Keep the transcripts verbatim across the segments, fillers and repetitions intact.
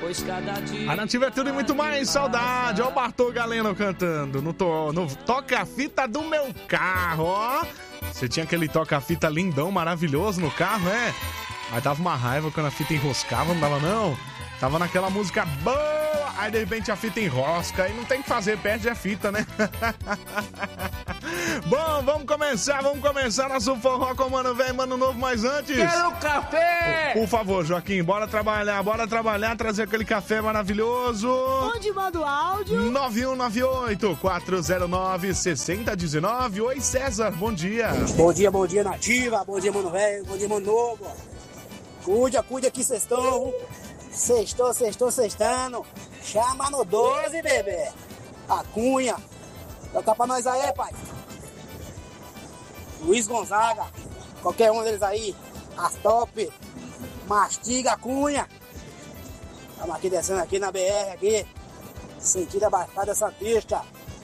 pois cada dia... A Nativa é tudo e muito mais, saudade. Ó o Bartô Galeno cantando no, to, no toca-fita do meu carro, ó. Você tinha aquele toca-fita lindão, maravilhoso no carro, é? Mas dava uma raiva quando a fita enroscava, não dava não? Tava naquela música boa, aí de repente a fita enrosca, aí não tem o que fazer, perde a fita, né? Bom, vamos começar, vamos começar nosso forró com Mano Velho, Mano Novo, mas antes... Quero café! Por, por favor, Joaquim, bora trabalhar, bora trabalhar, trazer aquele café maravilhoso. Onde manda o áudio? nove um nove oito, quatro zero nove, seis zero um nove. Oi, César, bom dia. Bom dia, bom dia, Nativa, bom dia, Mano Velho, bom dia, Mano Novo. Cuida, cuida aqui, sextou. Sextou, sextou, sextando. Chama no doze, bebê. A Cunha. Toca pra nós aí, pai. Luiz Gonzaga. Qualquer um deles aí. As top. Mastiga a Cunha. Estamos aqui descendo aqui na B R aqui. Sentido a Baixada Santista.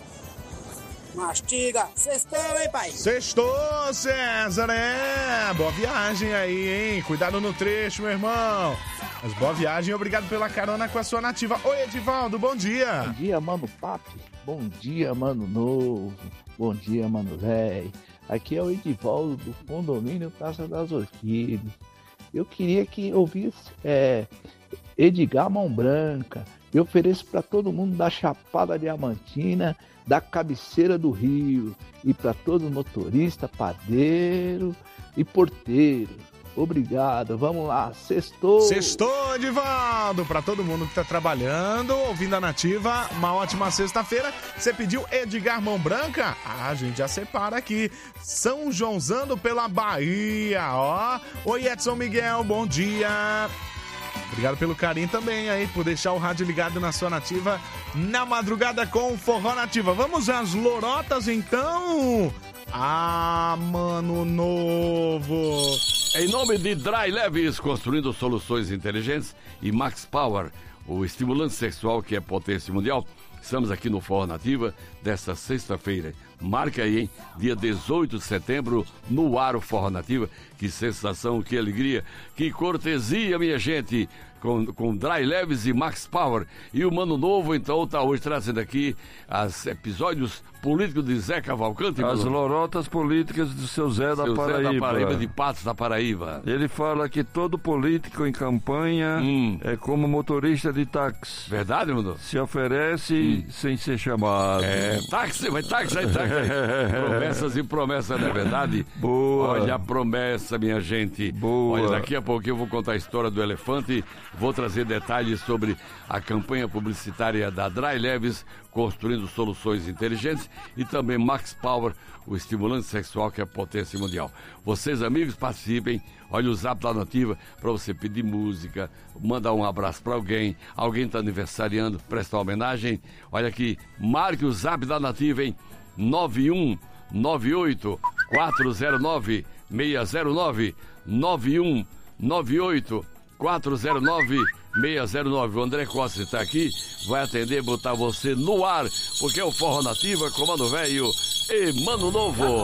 Mastiga. Sextou, hein, pai? Sextou, César, é. Boa viagem aí, hein? Cuidado no trecho, meu irmão. Mas boa viagem, obrigado pela carona com a sua Nativa. Oi, Edivaldo, bom dia. Bom dia, Mano Papi. Bom dia, Mano Novo. Bom dia, Mano Véi. Aqui é o Edivaldo do condomínio Praça das Orquídeas. Eu queria que ouvisse é, Edgar Mão Branca. Eu ofereço para todo mundo da Chapada Diamantina, da cabeceira do Rio, e para todo motorista, padeiro e porteiro. Obrigado, vamos lá, sextou. Sextou, Edivaldo, pra todo mundo que tá trabalhando, ouvindo a Nativa, uma ótima sexta-feira. Você pediu Edgar Mão Branca? Ah, a gente já separa aqui. São Joãozando pela Bahia, ó. Oi, Edson Miguel, bom dia. Obrigado pelo carinho também aí, por deixar o rádio ligado na sua Nativa, na madrugada com o Forró Nativa. Vamos às lorotas, então? Ah, Mano Novo. Em nome de Dry Leves, construindo soluções inteligentes, e Max Power, o estimulante sexual que é potência mundial, estamos aqui no Forró Nativa desta sexta-feira. Marca aí, hein? Dia dezoito de setembro, no ar o Forró Nativa. Que sensação, que alegria, que cortesia, minha gente, com, com Dry Leves e Max Power. E o Mano Novo, então, tá hoje trazendo aqui os episódios políticos de Zé Cavalcante. As Mano. lorotas políticas do seu Zé da seu Paraíba. Zé da Paraíba, de Patos da Paraíba. Ele fala que todo político em campanha hum. é como motorista de táxi. Verdade, mano? Se oferece hum. sem ser chamado. É, táxi, vai táxi, vai táxi. Promessas e promessas, não é verdade? Boa. Olha a promessa, minha gente. Boa. Olha, daqui a pouco eu vou contar a história do elefante, vou trazer detalhes sobre a campanha publicitária da Dry Leves, construindo soluções inteligentes, e também Max Power, o estimulante sexual que é a potência mundial. Vocês, amigos, participem. Olha o zap da Nativa para você pedir música, mandar um abraço para alguém, alguém está aniversariando, prestar uma homenagem. Olha aqui, marque o zap da Nativa, hein? nove um nove oito, quatro zero nove, seis zero nove, nove um nove oito, quatro zero nove, seis zero nove. O André Costa está aqui, vai atender, botar você no ar, porque é o Forró Nativa com Mano Velho e Mano Novo.